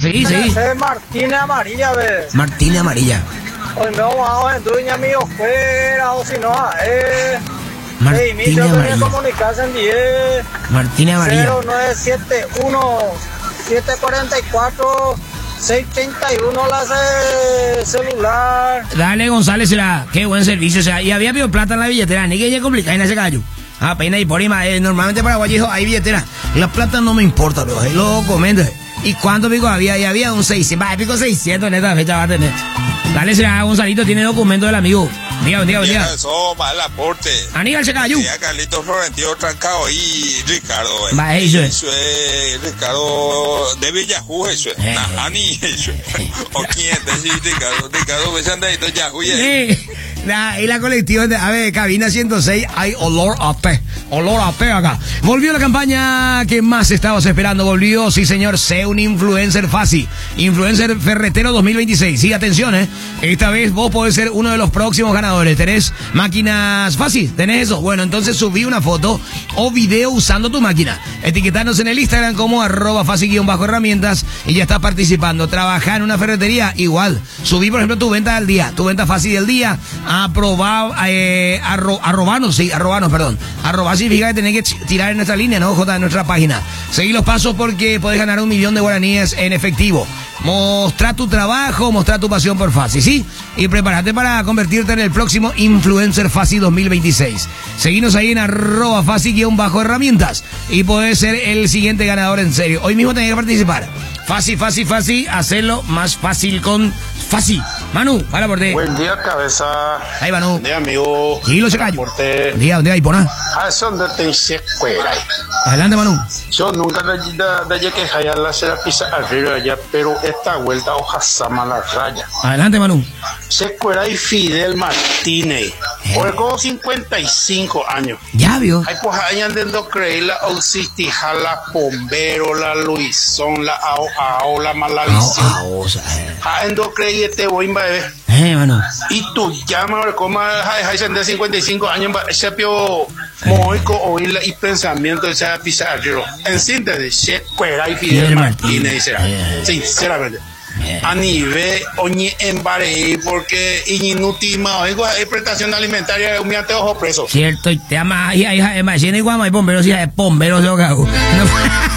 Sí. Martínez Amarilla, ¿ves? Martínez Amarilla. Hoy me vamos a dueña mío fuera, o si no, Martínez Amarilla. Comunicarse en 10. Martínez Amarilla. 0971 744 631 la celular. Dale, González, será. Qué buen servicio, o sea, y había pido plata en la billetera, ni que ella complicada en ese gallo. Pena y por ahí, normalmente para Guayejo hay billetera. La plata no me importa, lo comento. ¿Y cuánto pico había? Y había un 600, pico 600 en esta fecha va a tener. Dale, será, Gonzalito, tiene documento del amigo. Diga. Eso, mal aporte. Aníbal se cayó. Ya Carlitos Florentino trancado y Ricardo. Eso es Ricardo de Villajú, eso es. Ani, eso es. O quién, decir Ricardo Besandadito Yahoo. Y la colectiva de cabina 106 hay olor a té acá. Volvió la campaña que más estabas esperando, volvió, sí señor, sé un influencer fácil, influencer ferretero 2026, sí, atención, esta vez vos podés ser uno de los próximos ganadores, tenés máquinas fácil, tenés eso, bueno, entonces subí una foto o video usando tu máquina, etiquetanos en el Instagram como @fácil_herramientas y ya estás participando. Trabajar en una ferretería, igual, subí por ejemplo tu venta del día, tu venta fácil del día, arrobanos, perdón. Arroba significa que tenés que tirar en nuestra línea, ¿no? En nuestra página. Seguí los pasos porque podés ganar 1 millón de guaraníes en efectivo. Mostrar tu trabajo, mostrar tu pasión por Fácil, ¿sí? Y prepárate para convertirte en el próximo Influencer Fácil 2026. Seguinos ahí en @fácil_herramientas y podés ser el siguiente ganador en serio. Hoy mismo tenés que participar. Fácil, hacerlo más fácil con Fácil. Manu, para por ti. Buen día, cabeza. Ahí, Manu. Buen día, amigo. Y lo se cayó. Buen día, ahí, pona. Son de Tensecuera. Adelante, Manu. Yo nunca de que haya la cera pisa arriba allá, pero esta vuelta hoja sama la raya. Adelante, Manu. Secuera y Fidel Martínez. Por como 55 años. Ya vio. Hay pues años de creer la Oxistija, la Pombero, la Luisón, la Ao, la Malavisión. Ando creí este voy bebé. Manu. Y tú llama como hay 55 años, ese pio moico oír y pensamiento de esa pizarro. En síntesis, Secuera y Fidel Martínez, sinceramente. A nivel oñe embaré porque inútima oigo hay prestación alimentaria un miate ojo preso. Cierto, y te ama hija de machina y guama y bomberos, hija de bomberos, yo cago.